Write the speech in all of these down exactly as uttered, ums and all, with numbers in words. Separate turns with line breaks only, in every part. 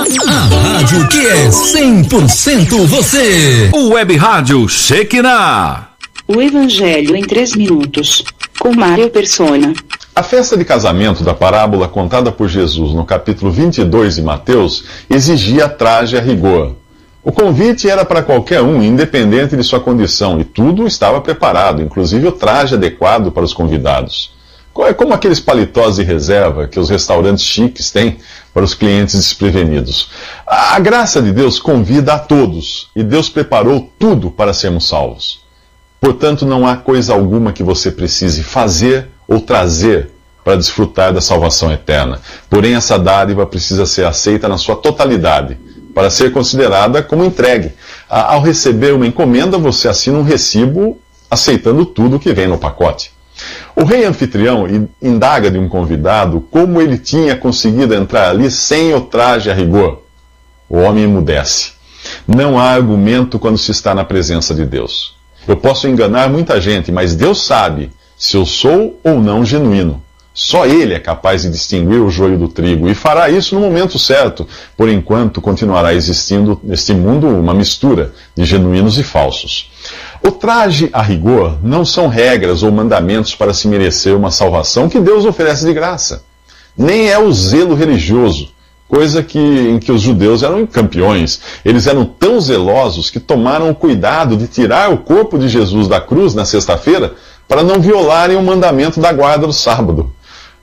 A rádio que é cem por cento você.
O Web Rádio Shekinah.
O Evangelho em três minutos, com Mário Persona.
A festa de casamento da parábola contada por Jesus no capítulo vinte e dois de Mateus exigia traje a rigor. O convite era para qualquer um, independente de sua condição, e tudo estava preparado, inclusive o traje adequado para os convidados. É como aqueles paletós de reserva que os restaurantes chiques têm para os clientes desprevenidos. A graça de Deus convida a todos, e Deus preparou tudo para sermos salvos. Portanto, não há coisa alguma que você precise fazer ou trazer para desfrutar da salvação eterna. Porém, essa dádiva precisa ser aceita na sua totalidade, para ser considerada como entregue. Ao receber uma encomenda, você assina um recibo aceitando tudo que vem no pacote. O rei anfitrião indaga de um convidado como ele tinha conseguido entrar ali sem o traje a rigor. O homem emudece. Não há argumento quando se está na presença de Deus. Eu posso enganar muita gente, mas Deus sabe se eu sou ou não genuíno. Só Ele é capaz de distinguir o joio do trigo, e fará isso no momento certo. Por enquanto, continuará existindo neste mundo uma mistura de genuínos e falsos. O traje a rigor não são regras ou mandamentos para se merecer uma salvação que Deus oferece de graça. Nem é o zelo religioso, coisa que, em que os judeus eram campeões. Eles eram tão zelosos que tomaram o cuidado de tirar o corpo de Jesus da cruz na sexta-feira para não violarem o mandamento da guarda do sábado.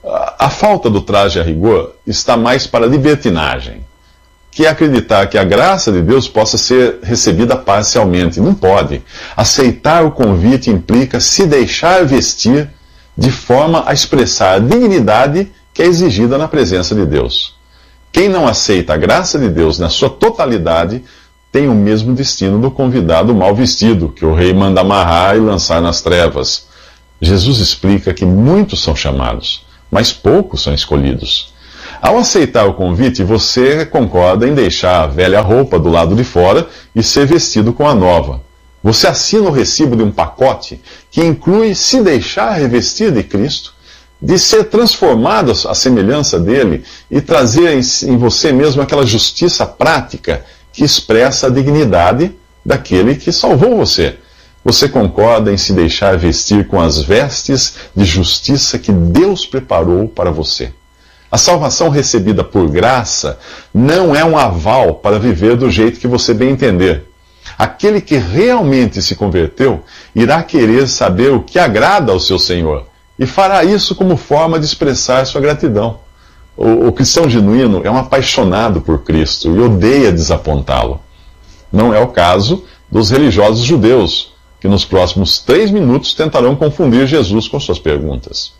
A falta do traje a rigor está mais para libertinagem, que é acreditar que a graça de Deus possa ser recebida parcialmente. Não pode. Aceitar o convite implica se deixar vestir de forma a expressar a dignidade que é exigida na presença de Deus. Quem não aceita a graça de Deus na sua totalidade tem o mesmo destino do convidado mal vestido, que o rei manda amarrar e lançar nas trevas. Jesus explica que muitos são chamados, mas poucos são escolhidos. Ao aceitar o convite, você concorda em deixar a velha roupa do lado de fora e ser vestido com a nova. Você assina o recibo de um pacote que inclui se deixar revestir de Cristo, de ser transformado à semelhança dele e trazer em você mesmo aquela justiça prática que expressa a dignidade daquele que salvou você. Você concorda em se deixar vestir com as vestes de justiça que Deus preparou para você. A salvação recebida por graça não é um aval para viver do jeito que você bem entender. Aquele que realmente se converteu irá querer saber o que agrada ao seu Senhor e fará isso como forma de expressar sua gratidão. O, o cristão genuíno é um apaixonado por Cristo e odeia desapontá-lo. Não é o caso dos religiosos judeus, que nos próximos três minutos tentarão confundir Jesus com suas perguntas.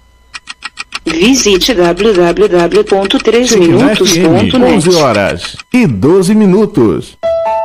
Visite w w w ponto três minutos ponto net.
onze horas e doze minutos.